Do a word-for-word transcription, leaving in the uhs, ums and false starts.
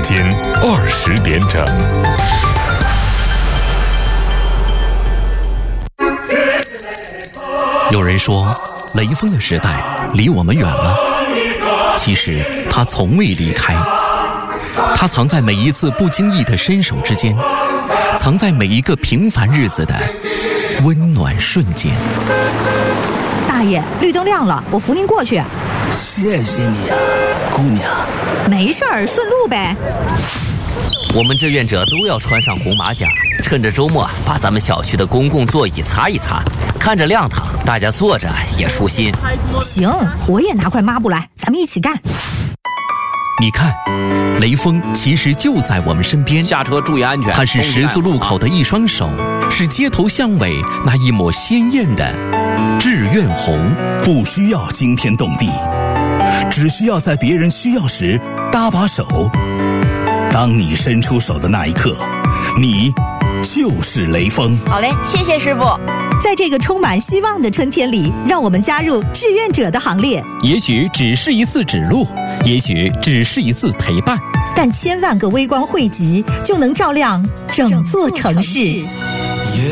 间二十点整。 有人说，雷锋的时代离我们远了，其实他从未离开。他藏在每一次不经意的伸手之间，藏在每一个平凡日子的温暖瞬间。 大爷，绿灯亮了，我扶您过去。 谢谢你呀、啊，姑娘。 没事儿，顺路呗。 我们志愿者都要穿上红马甲，趁着周末把咱们小区的公共座椅擦一擦，看着亮堂，大家坐着也舒心。 行，我也拿块抹布来，咱们一起干。 你看，雷锋其实就在我们身边。 下车注意安全。 他是十字路口的一双手，是街头巷尾那一抹鲜艳的志愿红。 不需要惊天动地，只需要在别人需要时搭把手。当你伸出手的那一刻，你就是雷锋。 好嘞，谢谢师傅。 在这个充满希望的春天里，让我们加入志愿者的行列。 也许只是一次指路，也许只是一次陪伴， 但千万个微光汇集，就能照亮整座城市。